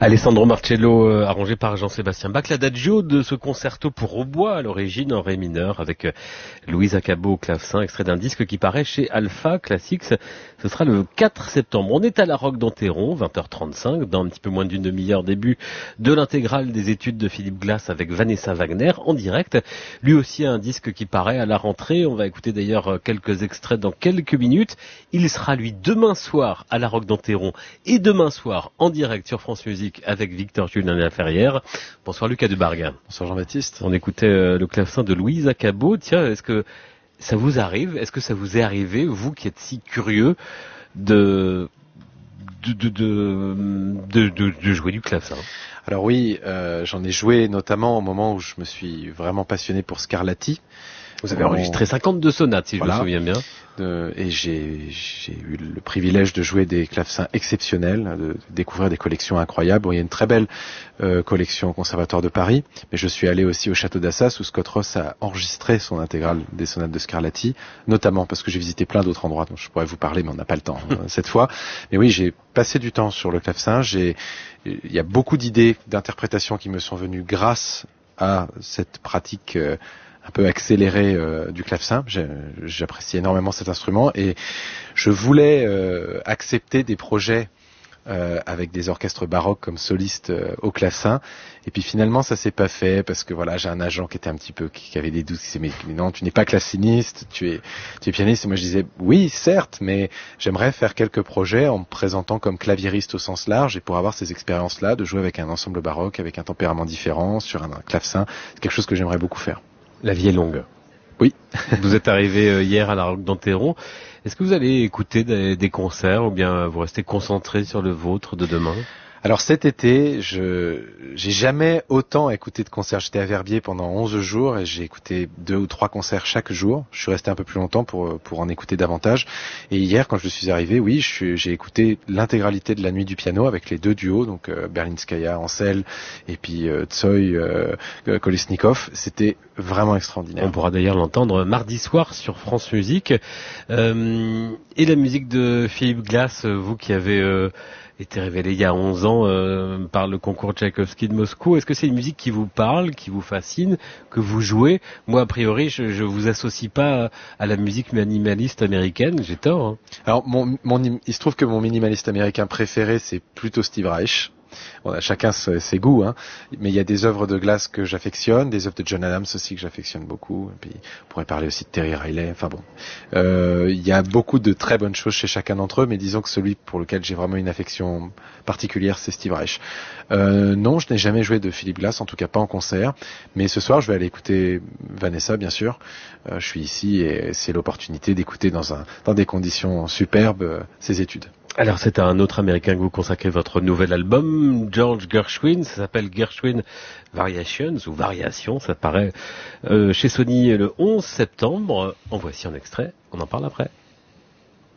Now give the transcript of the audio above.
Alessandro Marcello, arrangé par Jean-Sébastien Bach, l'adagio de ce concerto pour hautbois à l'origine en ré mineur avec Louise Acabo au clavecin, extrait d'un disque qui paraît chez Alpha Classics. Ce sera le 4 septembre. On est à la Roque d'Enterron, 20h35, dans un petit peu moins d'une demi-heure, début de l'intégrale des études de Philippe Glass avec Vanessa Wagner en direct. Lui aussi a un disque qui paraît à la rentrée. On va écouter d'ailleurs quelques extraits dans quelques minutes. Il sera lui demain soir à la Roque d'Enterron et demain soir en direct sur France Musique avec Victor Julien Laferrière. Bonsoir Lucas Dubargue. Bonsoir Jean-Baptiste. On écoutait le clavecin de Louise Acabo. Tiens, est-ce que ça vous arrive, est-ce que ça vous est arrivé, vous qui êtes si curieux de jouer du clavecin? Alors oui, j'en ai joué notamment au moment où je me suis vraiment passionné pour Scarlatti. Vous avez enregistré 52 sonates, si je me souviens bien. Et j'ai eu le privilège de jouer des clavecins exceptionnels, de découvrir des collections incroyables. Bon, il y a une très belle collection au Conservatoire de Paris, mais je suis allé aussi au Château d'Assas où Scott Ross a enregistré son intégrale des sonates de Scarlatti, notamment parce que j'ai visité plein d'autres endroits dont je pourrais vous parler, mais on n'a pas le temps cette fois. Mais oui, j'ai passé du temps sur le clavecin. Il y a beaucoup d'idées d'interprétation qui me sont venues grâce à cette pratique un peu accéléré du clavecin. J'apprécie énormément cet instrument et je voulais accepter des projets avec des orchestres baroques comme soliste au clavecin. Et puis finalement, ça s'est pas fait parce que voilà, j'ai un agent qui était un petit peu qui avait des doutes, qui disait mais non, tu n'es pas claveciniste, tu es pianiste. Et moi je disais oui, certes, mais j'aimerais faire quelques projets en me présentant comme claviériste au sens large et pour avoir ces expériences-là, de jouer avec un ensemble baroque, avec un tempérament différent sur un clavecin, c'est quelque chose que j'aimerais beaucoup faire. La vie est longue. Oui. Vous êtes arrivé hier à la Roque d'Enterron. Est-ce que vous allez écouter des concerts ou bien vous restez concentré sur le vôtre de demain? Alors cet été, j'ai jamais autant écouté de concerts. J'étais à Verbier pendant 11 jours et j'ai écouté 2 ou 3 concerts chaque jour. Je suis resté un peu plus longtemps pour en écouter davantage. Et hier, quand je suis arrivé, oui, j'ai écouté l'intégralité de la nuit du piano avec les 2 duos, donc Berlinskaya, Ansel et puis Tsoi, Kolesnikov. C'était vraiment extraordinaire. On pourra d'ailleurs l'entendre mardi soir sur France Musique. Et la musique de Philippe Glass, vous qui avez été révélé il y a 11 ans par le concours Tchaïkovski de Moscou. Est-ce que c'est une musique qui vous parle, qui vous fascine, que vous jouez? Moi, a priori, je vous associe pas à la musique minimaliste américaine. J'ai tort, hein. Alors, il se trouve que mon minimaliste américain préféré, c'est plutôt Steve Reich. Bon, chacun ses goûts, hein. Mais il y a des œuvres de Glass que j'affectionne, des œuvres de John Adams aussi que j'affectionne beaucoup. Et puis, on pourrait parler aussi de Terry Riley. Enfin bon, il y a beaucoup de très bonnes choses chez chacun d'entre eux, mais disons que celui pour lequel j'ai vraiment une affection particulière, c'est Steve Reich. Non, je n'ai jamais joué de Philippe Glass, en tout cas pas en concert. Mais ce soir, je vais aller écouter Vanessa, bien sûr. Je suis ici et c'est l'opportunité d'écouter dans des conditions superbes ses études. Alors c'est à un autre Américain que vous consacrez votre nouvel album, George Gershwin. Ça s'appelle Gershwin Variations ou Variations. Ça paraît chez Sony le 11 septembre. En voici un extrait. On en parle après.